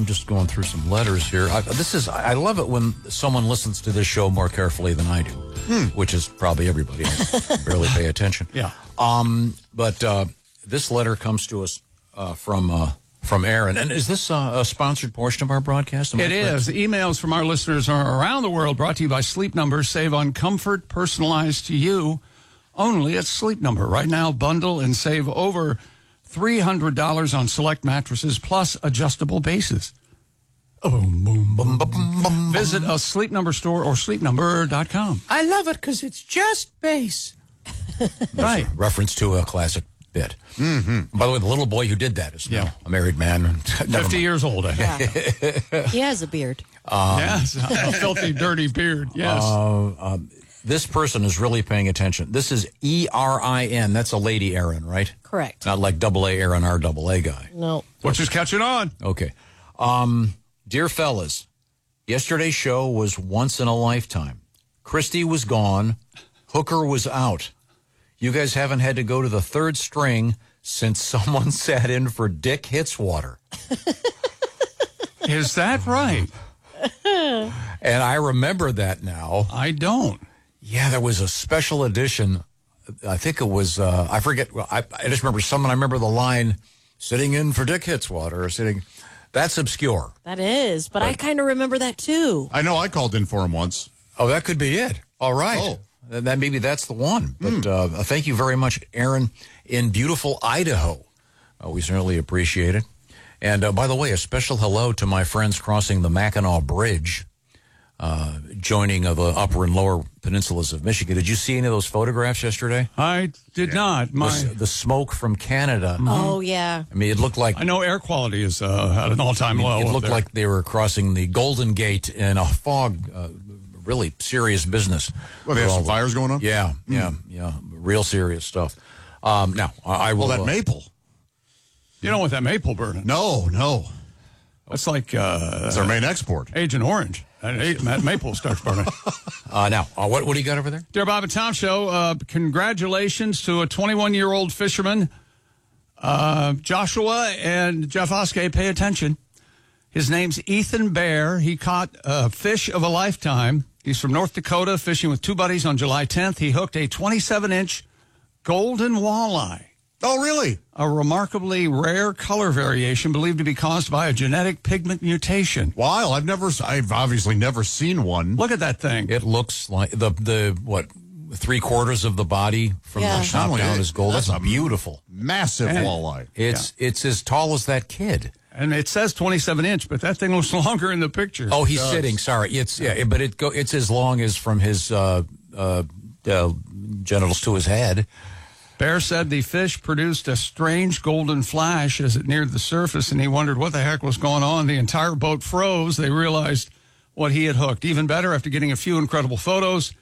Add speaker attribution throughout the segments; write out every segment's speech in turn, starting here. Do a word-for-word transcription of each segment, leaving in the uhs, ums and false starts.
Speaker 1: I'm just going through some letters here. I, this is I love it when someone listens to this show more carefully than I do, hmm. which is probably everybody. I barely pay attention.
Speaker 2: Yeah.
Speaker 1: Um. But uh, this letter comes to us uh, from uh, from Aaron. And is this uh, a sponsored portion of our broadcast?
Speaker 2: It is. Emails from our listeners are around the world, brought to you by Sleep Number. Save on comfort personalized to you only at Sleep Number. Right now, bundle and save over three hundred dollars on select mattresses plus adjustable bases. Boom, boom, boom, boom, boom. Visit a Sleep Number store or sleep number dot com.
Speaker 1: I love it because it's just base.
Speaker 2: Right.
Speaker 1: Reference to a classic bit.
Speaker 3: Mm-hmm.
Speaker 1: By the way, the little boy who did that is
Speaker 2: yeah.
Speaker 1: now a married man.
Speaker 2: fifty years old, I think.
Speaker 4: Yeah. He has a beard.
Speaker 1: Um,
Speaker 2: yes, a filthy, dirty beard. Yes.
Speaker 1: Uh, um, this person is really paying attention. This is E R I N. That's a lady Aaron, right?
Speaker 4: Correct.
Speaker 1: Not like double A Aaron, our double A guy.
Speaker 4: No.
Speaker 2: Which is catching on.
Speaker 1: Okay. Um, dear fellas, yesterday's show was once in a lifetime. Christy was gone. Hooker was out. You guys haven't had to go to the third string since someone sat in for Dick Hitswater.
Speaker 2: Is that right?
Speaker 1: And I remember that now.
Speaker 2: I don't.
Speaker 1: Yeah, there was a special edition. I think it was, uh, I forget. I, I just remember someone, I remember the line, sitting in for Dick Hitswater, or sitting. That's obscure.
Speaker 4: That is, but,
Speaker 1: but
Speaker 4: I kind of remember that too.
Speaker 3: I know I called in for him once.
Speaker 1: Oh, that could be it. All right.
Speaker 3: Oh.
Speaker 1: Then maybe that's the one. But
Speaker 3: Mm.
Speaker 1: uh, thank you very much, Aaron, in beautiful Idaho. Uh, we certainly appreciate it. And uh, by the way, a special hello to my friends crossing the Mackinac Bridge, uh, joining of the upper and lower peninsulas of Michigan. Did you see any of those photographs yesterday?
Speaker 2: I did yeah. not. My
Speaker 1: the, the smoke from Canada.
Speaker 4: Mm-hmm. Oh, yeah.
Speaker 1: I mean, it looked like...
Speaker 2: I know air quality is uh, at an all-time
Speaker 1: I mean,
Speaker 2: low.
Speaker 1: It looked
Speaker 2: there.
Speaker 1: like they were crossing the Golden Gate in a fog. Uh, really serious business.
Speaker 3: Well, they have some fires going on?
Speaker 1: Yeah, yeah, mm. yeah. Real serious stuff. Um, now, I will...
Speaker 3: Well, that
Speaker 1: uh,
Speaker 3: maple.
Speaker 2: You don't want that maple burning.
Speaker 3: No, no.
Speaker 2: That's like... Uh,
Speaker 3: It's our main export.
Speaker 2: Agent Orange. That maple starts burning.
Speaker 1: uh, now, uh, what, what do you got over there?
Speaker 2: Dear Bob and Tom Show, uh, congratulations to a twenty-one-year-old fisherman, uh, Joshua and Jeff Oskey. Pay attention. His name's Ethan Bear. He caught a fish of a lifetime. He's from North Dakota, fishing with two buddies on July tenth. He hooked a twenty-seven inch golden walleye.
Speaker 3: Oh, really?
Speaker 2: A remarkably rare color variation believed to be caused by a genetic pigment mutation.
Speaker 3: Wow, I've never, I've obviously never seen one.
Speaker 2: Look at that thing.
Speaker 1: It looks like the, the what, three quarters of the body from
Speaker 4: Yeah.
Speaker 1: the top down is gold. That's,
Speaker 3: That's a
Speaker 1: beautiful.
Speaker 3: Massive
Speaker 2: And
Speaker 3: walleye.
Speaker 1: It's
Speaker 2: Yeah.
Speaker 1: it's as tall as that kid.
Speaker 2: And it says twenty-seven inch, but that thing looks longer in the picture.
Speaker 1: Oh, he's sitting. Sorry, it's yeah, but it go. It's as long as from his uh, uh, uh, genitals to his head.
Speaker 2: Bear said the fish produced a strange golden flash as it neared the surface, and he wondered what the heck was going on. The entire boat froze. They realized what he had hooked. Even better, after getting a few incredible photos,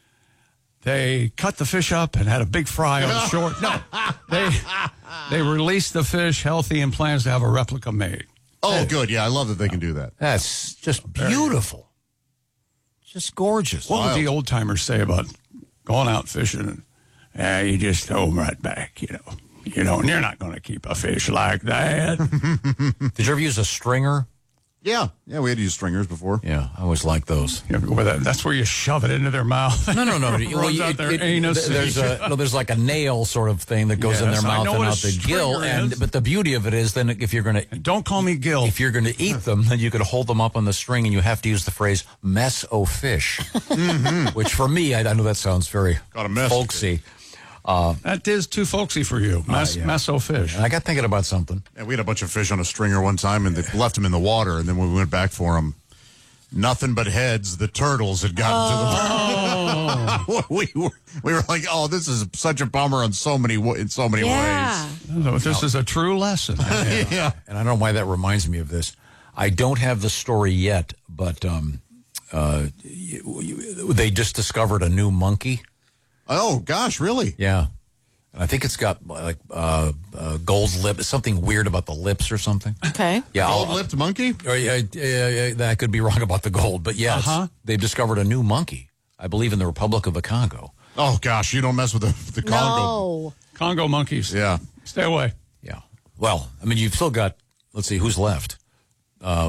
Speaker 2: they cut the fish up and had a big fry on shore. No, they they released the fish healthy and plans to have a replica made.
Speaker 3: Oh, good. Yeah, I love that they can do that.
Speaker 1: That's just beautiful. Just gorgeous.
Speaker 2: What would the old timers say about going out fishing and yeah, you just throw them right back, you know. You know, and you're not going to keep a fish like that.
Speaker 1: Did you ever use a stringer?
Speaker 3: Yeah. Yeah, we had to use stringers before.
Speaker 1: Yeah, I always like those.
Speaker 2: You know, with that, that's where you shove it into their mouth.
Speaker 1: No, no, no.
Speaker 2: Runs
Speaker 1: Well,
Speaker 2: out
Speaker 1: it-
Speaker 2: their
Speaker 1: it-
Speaker 2: anus.
Speaker 1: There's a no, there's like a nail sort of thing that goes in
Speaker 2: Yes,
Speaker 1: their
Speaker 2: I
Speaker 1: mouth
Speaker 2: know
Speaker 1: and
Speaker 2: what a
Speaker 1: out the gill.
Speaker 2: stringer
Speaker 1: And
Speaker 2: is.
Speaker 1: but the beauty of it is, then if you're going to
Speaker 2: Don't call me Gil.
Speaker 1: if you're going to eat them, then you could hold them up on the string, and you have to use the phrase "mess o fish," mm-hmm. which for me, I, I know that sounds very
Speaker 3: Got a mess.
Speaker 1: folksy.
Speaker 2: That is too folksy for you. Mess,
Speaker 1: yeah.
Speaker 2: Meso fish.
Speaker 1: And I got thinking about something.
Speaker 3: And we had a bunch of fish on a stringer one time, and they left them in the water, and then when we went back for them, nothing but heads. The turtles had gotten to them. we were we were like, oh, this is such a bummer on so many in so many
Speaker 4: Yeah.
Speaker 3: ways.
Speaker 2: This is a true lesson.
Speaker 3: Yeah.
Speaker 1: And I don't know why that reminds me of this. I don't have the story yet, but um, uh, you, you, they just discovered a new monkey.
Speaker 3: Oh gosh, really?
Speaker 1: Yeah. And I think it's got like uh, uh, gold lip, something weird about the lips or something.
Speaker 4: Okay.
Speaker 1: Yeah, I'll-
Speaker 3: Gold-lipped monkey?
Speaker 1: Or, yeah, yeah, yeah, I could be wrong about the gold, but yes,
Speaker 2: Uh-huh.
Speaker 1: they've discovered a new monkey, I believe, in the Republic of the Congo.
Speaker 3: Oh gosh, you don't mess with the, the Congo.
Speaker 4: No.
Speaker 2: Congo monkeys.
Speaker 3: Yeah.
Speaker 2: Stay away.
Speaker 1: Yeah. Well, I mean, you've still got, let's see, who's left? Uh,